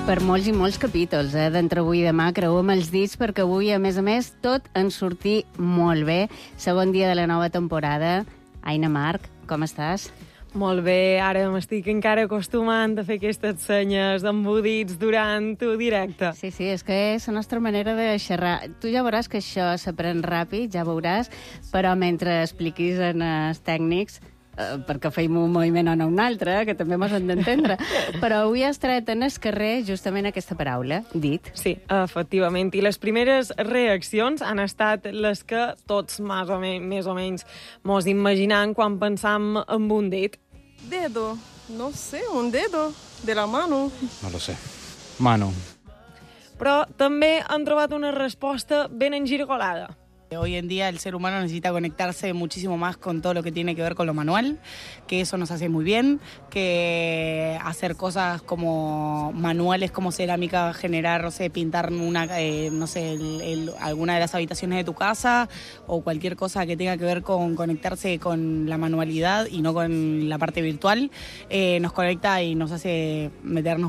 Per molts i molts capítols, d'entre avui i demà. Creuem els dits perquè avui, a més, tot ens sortir molt bé. Segon dia de la nova temporada. Aina Marc, com estàs? Molt bé, ara m'estic encara acostumant a fer aquestes senyes embudits durant el directe. Sí, és que és la nostra manera de xerrar. Tu ja veuràs que això s'aprèn ràpid, ja veuràs, però mentre expliquis en els tècnics, perquè feim un moviment o no un altre, que també mos hem d'entendre, però avui has tret en el carrer justament aquesta paraula, dit. Sí, efectivament, i les primeres reaccions han estat les que tots més o menys mos imaginam quan pensam en un dit. Dedo, no sé, un dedo de la mano. No lo sé. Mano. Però també han trobat una resposta ben engirgolada. Hoy en día el ser humano necesita conectarse muchísimo más con todo lo que tiene que ver con lo manual, que eso nos hace muy bien, que hacer cosas como manuales, como cerámica, generar, no sé, pintar una, alguna de las habitaciones de tu casa o cualquier cosa que tenga que ver con conectarse con la manualidad y no con la parte virtual, nos conecta y nos hace meternos